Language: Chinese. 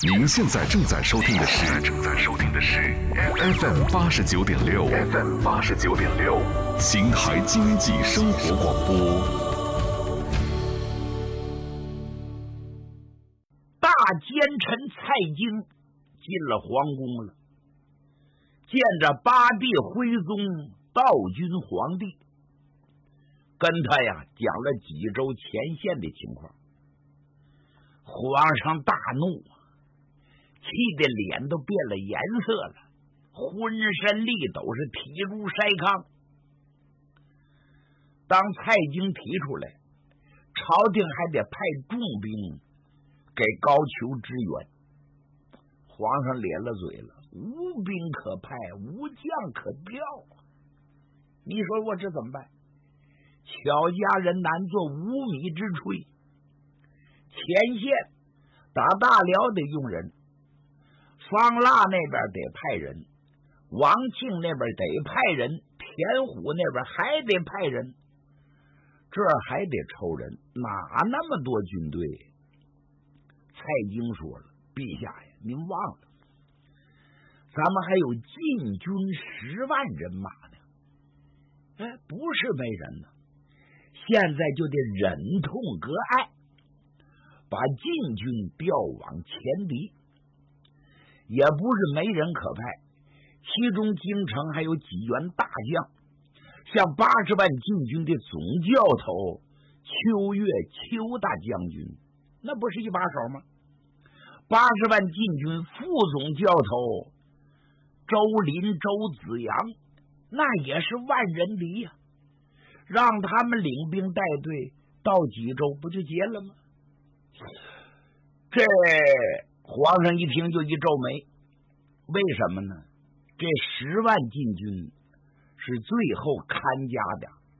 您现在正在收听的是 FM 89.6邢台经济生活广播。 大奸臣蔡京进了皇宫了，见着八弟徽宗道君皇帝，跟他呀讲了济州前线的情况。皇上大怒，气得脸都变了颜色了，浑身力斗是体如筛糠。当蔡京提出来，朝廷还得派重兵给高俅支援，皇上咧了嘴了，无兵可派，无将可调，你说我这怎么办？巧家人难做无米之炊，前线打大辽得用人，方腊那边得派人，王庆那边得派人，田虎那边还得派人，这还得抽人，哪那么多军队？蔡京说了，陛下呀，您忘了，咱们还有禁军10万人马呢。不是没人呢，现在就得忍痛割爱，把禁军调往前敌。也不是没人可派，其中京城还有几员大将，像80万禁军的总教头邱越邱大将军，那不是一把手吗？80万禁军副总教头周林周子阳，那也是万人敌呀，让他们领兵带队到济州不就结了吗？这皇上一听就一皱眉，为什么呢？这10万禁军是最后看家的，